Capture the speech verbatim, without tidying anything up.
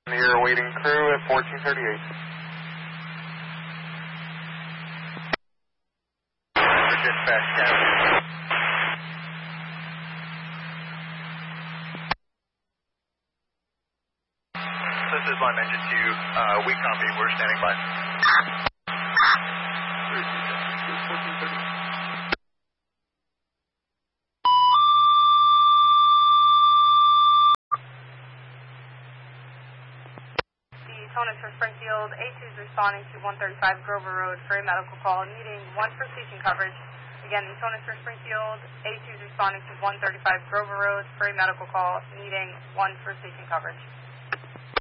You're awaiting crew at fourteen thirty-eight. Dispatch, Captain. This is Line Engine two. Uh, we copy. We're standing by. fourteen thirty. Sonus for Springfield, A two is responding to one thirty-five Grover Road for a medical call, needing one for station coverage. Again, the Sonus for Springfield, A two is responding to one thirty-five Grover Road for a medical call, needing one for station coverage.